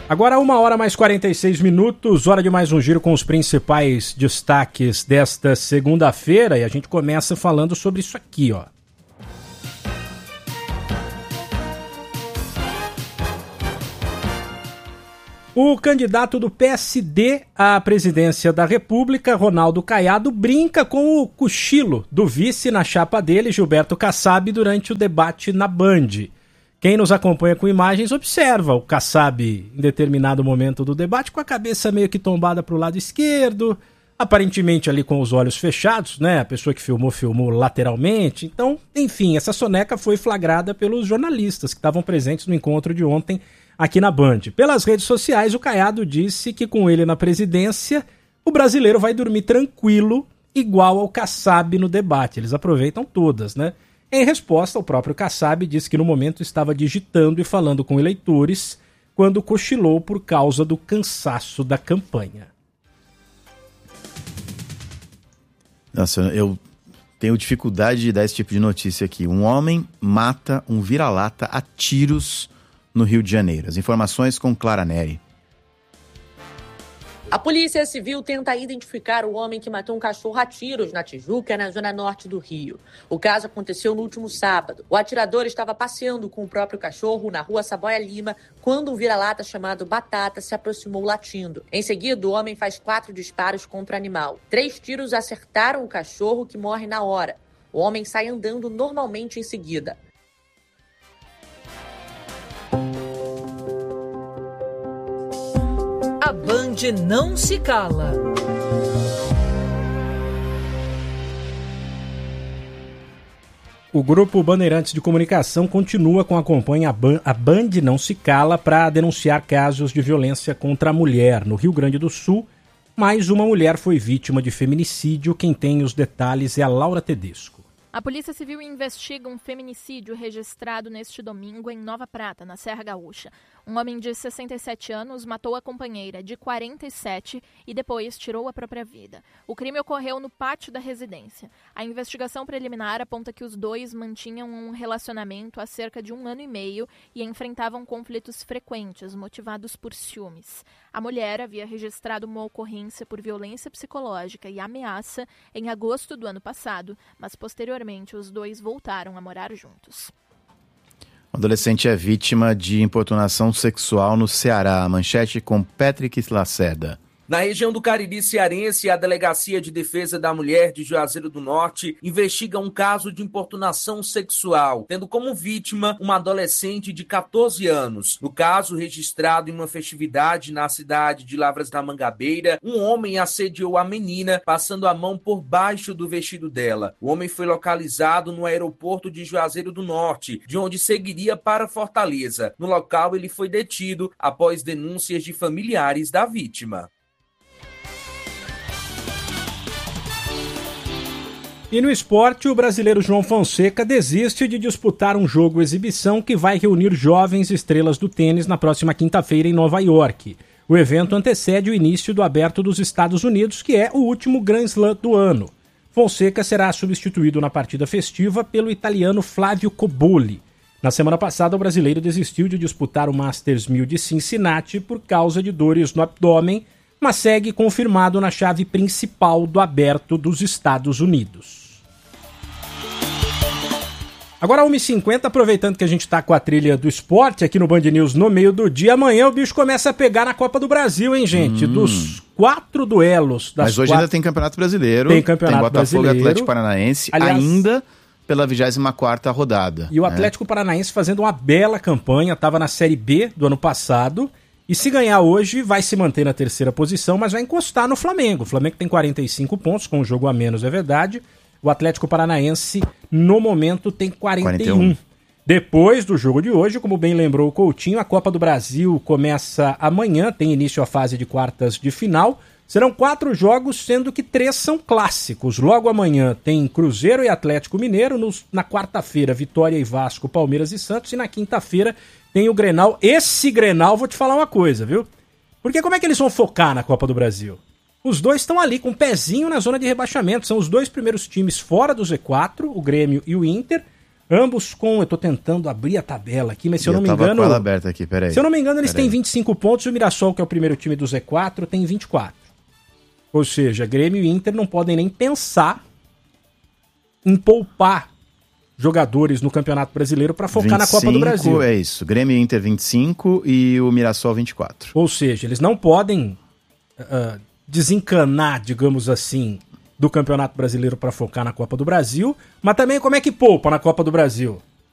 Agora 1h mais 46, hora de mais um giro com os principais destaques desta segunda-feira, e a gente começa falando sobre isso aqui, ó. O candidato do PSD à presidência da República, Ronaldo Caiado, brinca com o cochilo do vice na chapa dele, Gilberto Kassab, durante o debate na Band. Quem nos acompanha com imagens observa o Kassab em determinado momento do debate com a cabeça meio que tombada para o lado esquerdo, aparentemente ali com os olhos fechados, né? A pessoa que filmou lateralmente. Então, enfim, essa soneca foi flagrada pelos jornalistas que estavam presentes no encontro de ontem aqui na Band. Pelas redes sociais, o Caiado disse que com ele na presidência, o brasileiro vai dormir tranquilo, igual ao Kassab no debate. Eles aproveitam todas, né? Em resposta, o próprio Kassab disse que no momento estava digitando e falando com eleitores quando cochilou por causa do cansaço da campanha. Nossa, eu tenho dificuldade de dar esse tipo de notícia aqui. Um homem mata um vira-lata a tiros no Rio de Janeiro. As informações com Clara Neri. A Polícia Civil tenta identificar o homem que matou um cachorro a tiros na Tijuca, na zona norte do Rio. O caso aconteceu no último sábado. O atirador estava passeando com o próprio cachorro na rua Saboia Lima, quando um vira-lata chamado Batata se aproximou latindo. Em seguida, o homem faz 4 disparos contra o animal. 3 tiros acertaram o cachorro, que morre na hora. O homem sai andando normalmente em seguida. A Band não se cala. O Grupo Bandeirantes de Comunicação continua com a campanha A Band Não Se Cala para denunciar casos de violência contra a mulher. No Rio Grande do Sul, mais uma mulher foi vítima de feminicídio. Quem tem os detalhes é a Laura Tedesco. A Polícia Civil investiga um feminicídio registrado neste domingo em Nova Prata, na Serra Gaúcha. Um homem de 67 anos matou a companheira de 47 e depois tirou a própria vida. O crime ocorreu no pátio da residência. A investigação preliminar aponta que os dois mantinham um relacionamento há cerca de 1 ano e meio e enfrentavam conflitos frequentes motivados por ciúmes. A mulher havia registrado uma ocorrência por violência psicológica e ameaça em agosto do ano passado, mas posteriormente os dois voltaram a morar juntos. O adolescente é vítima de importunação sexual no Ceará. A manchete com Patrick Lacerda. Na região do Cariri cearense, a Delegacia de Defesa da Mulher de Juazeiro do Norte investiga um caso de importunação sexual, tendo como vítima uma adolescente de 14 anos. No caso, registrado em uma festividade na cidade de Lavras da Mangabeira, um homem assediou a menina, passando a mão por baixo do vestido dela. O homem foi localizado no aeroporto de Juazeiro do Norte, de onde seguiria para Fortaleza. No local, ele foi detido após denúncias de familiares da vítima. E no esporte, o brasileiro João Fonseca desiste de disputar um jogo exibição que vai reunir jovens estrelas do tênis na próxima quinta-feira em Nova York. O evento antecede o início do Aberto dos Estados Unidos, que é o último Grand Slam do ano. Fonseca será substituído na partida festiva pelo italiano Flávio Cobolli. Na semana passada, o brasileiro desistiu de disputar o Masters 1000 de Cincinnati por causa de dores no abdômen, mas segue confirmado na chave principal do Aberto dos Estados Unidos. Agora 1h50, aproveitando que a gente está com a trilha do esporte aqui no Band News no meio do dia, amanhã o bicho começa a pegar na Copa do Brasil, hein, gente? Dos 4 duelos. Mas hoje ainda tem Campeonato Brasileiro, tem Botafogo Brasileiro, e Atlético Paranaense, aliás, ainda pela 24ª rodada. E o Atlético Paranaense fazendo uma bela campanha, estava na Série B do ano passado. E se ganhar hoje, vai se manter na terceira posição, mas vai encostar no Flamengo. O Flamengo tem 45 pontos, com um jogo a menos, é verdade. O Atlético Paranaense, no momento, tem 41. Depois do jogo de hoje, como bem lembrou o Coutinho, a Copa do Brasil começa amanhã, tem início a fase de quartas de final. Serão 4 jogos, sendo que 3 são clássicos. Logo amanhã tem Cruzeiro e Atlético Mineiro. Na quarta-feira, Vitória e Vasco, Palmeiras e Santos. E na quinta-feira tem o Grenal. Esse Grenal, vou te falar uma coisa, viu? Porque como é que eles vão focar na Copa do Brasil? Os dois estão ali com um pezinho na zona de rebaixamento. São os 2 primeiros times fora do Z4, o Grêmio e o Inter. Ambos com, eu tô tentando abrir a tabela aqui, mas se eu não me engano... Eu tava com ela aberta aqui, peraí. Se eu não me engano, eles têm 25 pontos e o Mirassol, que é o primeiro time do Z4, tem 24. Ou seja, Grêmio e Inter não podem nem pensar em poupar jogadores no Campeonato Brasileiro para focar na Copa do Brasil. É isso, Grêmio e Inter 25 e o Mirassol 24. Ou seja, eles não podem desencanar, digamos assim, do Campeonato Brasileiro para focar na Copa do Brasil, mas também como é que poupa na Copa do Brasil?